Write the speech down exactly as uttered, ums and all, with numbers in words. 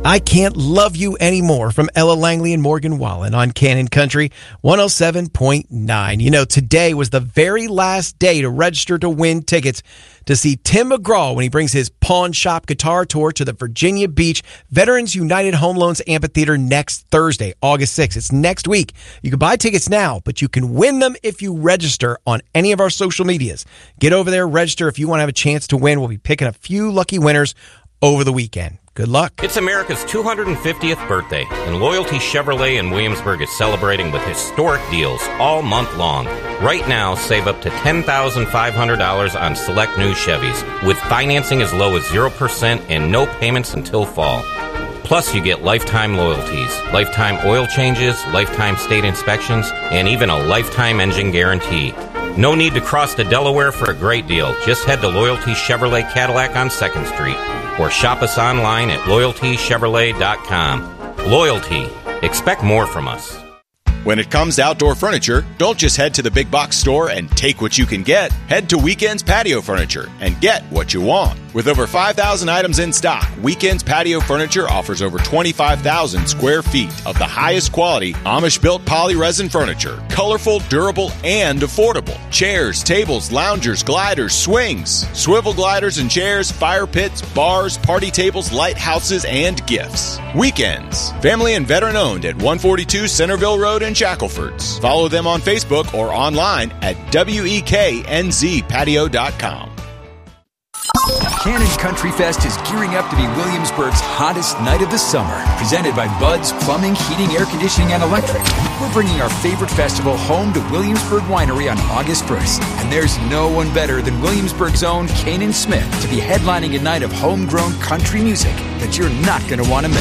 I Can't Love You Anymore from Ella Langley and Morgan Wallen on Cannon Country one oh seven point nine. You know, today was the very last day to register to win tickets to see Tim McGraw when he brings his Pawn Shop Guitar Tour to the Virginia Beach Veterans United Home Loans Amphitheater next Thursday, August sixth. It's next week. You can buy tickets now, but you can win them if you register on any of our social medias. Get over there, register if you want to have a chance to win. We'll be picking a few lucky winners over the weekend. Good luck. It's America's two hundred fiftieth birthday, and Loyalty Chevrolet in Williamsburg is celebrating with historic deals all month long. Right now, save up to ten thousand five hundred dollars on select new Chevys, with financing as low as zero percent and no payments until fall. Plus, you get lifetime loyalties, lifetime oil changes, lifetime state inspections, and even a lifetime engine guarantee. No need to cross to Delaware for a great deal. Just head to Loyalty Chevrolet Cadillac on second Street or shop us online at loyalty chevrolet dot com. Loyalty. Expect more from us. When it comes to outdoor furniture, don't just head to the big box store and take what you can get. Head to Weekends Patio Furniture and get what you want. With over five thousand items in stock, Weekends Patio Furniture offers over twenty-five thousand square feet of the highest quality Amish-built poly-resin furniture. Colorful, durable, and affordable. Chairs, tables, loungers, gliders, swings, swivel gliders and chairs, fire pits, bars, party tables, lighthouses, and gifts. Weekends. Family and veteran owned at one forty-two Centerville Road in Shacklefords. Follow them on Facebook or online at weeknz patio dot com. Cannon Country Fest is gearing up to be Williamsburg's hottest night of the summer. Presented by Bud's Plumbing, Heating, Air Conditioning, and Electric. We're bringing our favorite festival home to Williamsburg Winery on August first. And there's no one better than Williamsburg's own Kanan Smith to be headlining a night of homegrown country music that you're not going to want to miss.